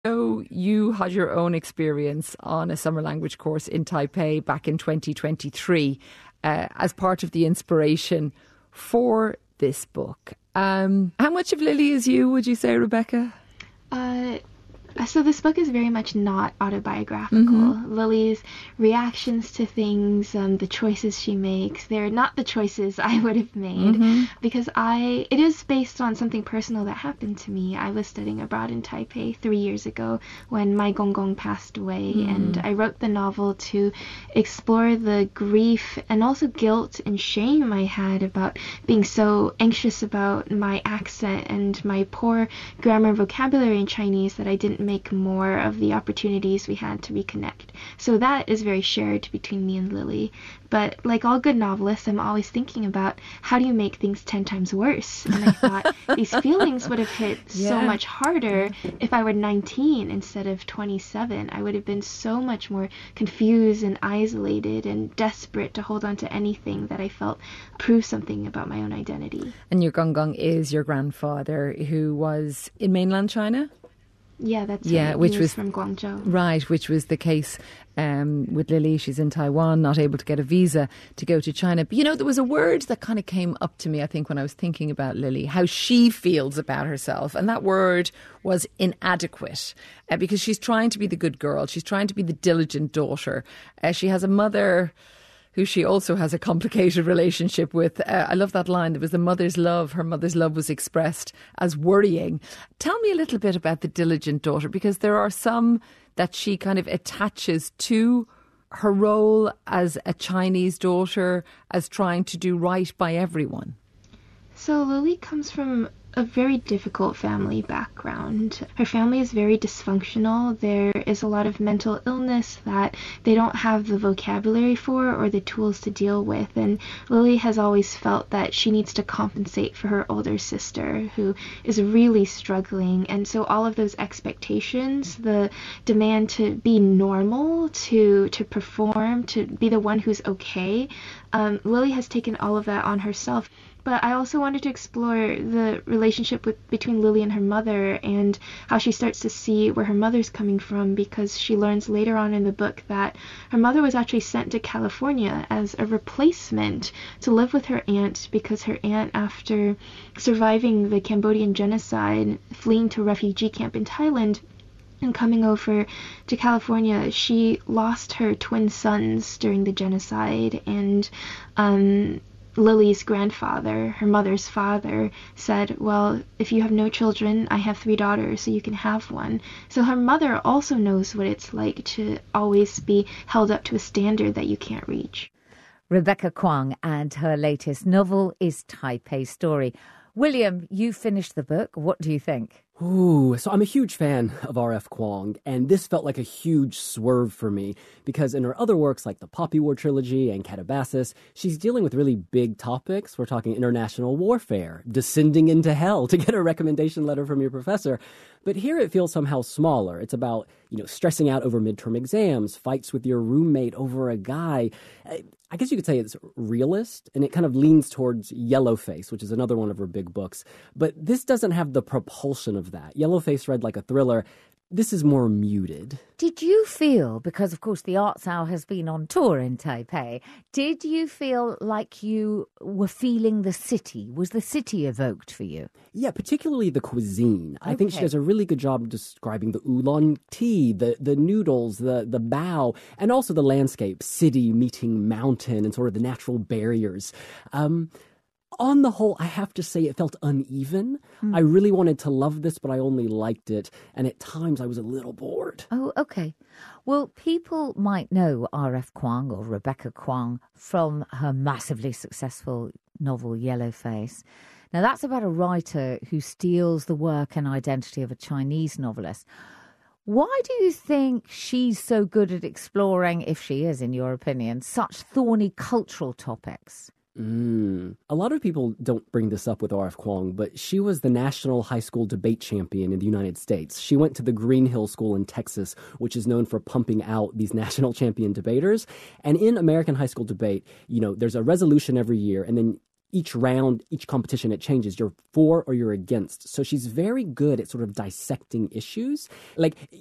know you had your own experience on a summer language course in Taipei back in 2023 as part of the inspiration for this book. How much of Lily is you, would you say, Rebecca? So this book is very much not autobiographical. Lily's reactions to things, the choices she makes, they're not the choices I would have made because it is based on something personal that happened to me. I was studying abroad in Taipei 3 years ago when my Gong passed away, and I wrote the novel to explore the grief and also guilt and shame I had about being so anxious about my accent and my poor grammar and vocabulary in Chinese that I didn't make more of the opportunities we had to reconnect. So that is very shared between me and Lily. But like all good novelists, I'm always thinking about how do you make things 10 times worse? And I thought these feelings would have hit so much harder if I were 19 instead of 27. I would have been so much more confused and isolated and desperate to hold on to anything that I felt proved something about my own identity. And your Gong is your grandfather who was in mainland China? Yeah, that's right. Which was from Guangzhou. Right, which was the case with Lily. She's in Taiwan, not able to get a visa to go to China. But, you know, there was a word that kind of came up to me, I think, when I was thinking about Lily, how she feels about herself. And that word was inadequate because she's trying to be the good girl. She's trying to be the diligent daughter. She has a mother who she also has a complicated relationship with. I love that line. There was the mother's love. Her mother's love was expressed as worrying. Tell me a little bit about the diligent daughter, because there are some that she kind of attaches to her role as a Chinese daughter, as trying to do right by everyone. So Lily comes from a very difficult family background. Her family is very dysfunctional. There is a lot of mental illness that they don't have the vocabulary for or the tools to deal with. And Lily has always felt that she needs to compensate for her older sister, who is really struggling. And so all of those expectations, the demand to be normal, to perform, to be the one who's okay, Lily has taken all of that on herself. But I also wanted to explore the relationship between Lily and her mother and how she starts to see where her mother's coming from, because she learns later on in the book that her mother was actually sent to California as a replacement to live with her aunt, because her aunt, after surviving the Cambodian genocide, fleeing to a refugee camp in Thailand, and coming over to California, she lost her twin sons during the genocide, and Lily's grandfather, her mother's father, said, well, if you have no children, I have 3 daughters, so you can have one. So her mother also knows what it's like to always be held up to a standard that you can't reach. Rebecca Kuang, and her latest novel is Taipei Story. William, you finished the book. What do you think? Ooh, so I'm a huge fan of R.F. Kuang, and this felt like a huge swerve for me because in her other works like the Poppy War trilogy and Catabasis, she's dealing with really big topics. We're talking international warfare, descending into hell to get a recommendation letter from your professor. But here it feels somehow smaller. It's about, stressing out over midterm exams, fights with your roommate over a guy. I guess you could say it's realist, and it kind of leans towards Yellowface, which is another one of her big books. But this doesn't have the propulsion of that. Yellowface read like a thriller. This is more muted. Did you feel, because of course the Arts Hour has been on tour in Taipei, did you feel like you were feeling the city? Was the city evoked for you? Yeah, particularly the cuisine. Okay. I think she does a really good job describing the oolong tea, the noodles, the bao, and also the landscape, city meeting mountain and sort of the natural barriers. On the whole, I have to say it felt uneven. I really wanted to love this, but I only liked it. And at times I was a little bored. Oh, okay. Well, people might know R.F. Kuang or Rebecca Kuang from her massively successful novel Yellowface. Now, that's about a writer who steals the work and identity of a Chinese novelist. Why do you think she's so good at exploring, if she is, in your opinion, such thorny cultural topics? A lot of people don't bring this up with R.F. Kuang, but she was the national high school debate champion in the United States. She went to the Green Hill School in Texas, which is known for pumping out these national champion debaters. And in American high school debate, there's a resolution every year, and then each round, each competition, it changes. You're for or you're against. So she's very good at sort of dissecting issues. Like,